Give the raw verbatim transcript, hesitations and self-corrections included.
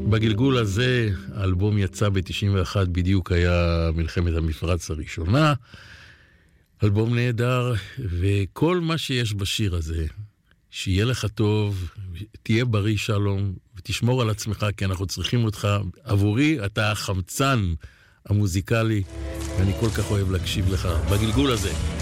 בגלגול הזה, האלבום יצא ב-תשעים ואחת, בדיוק היה מלחמת המפרץ הראשונה. אלבום נהדר, וכל מה שיש בשיר הזה, שיהיה לך טוב, תהיה בריא שלום, ותשמור על עצמך, כי אנחנו צריכים אותך. עבורי, אתה החמצן המוזיקלי, ואני כל כך אוהב להקשיב לך בגלגול הזה.